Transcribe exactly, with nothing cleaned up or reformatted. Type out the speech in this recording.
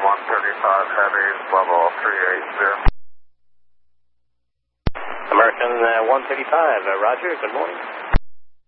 one thirty-five Heavy, level three eighty. American uh, one thirty-five, uh, Roger, good morning.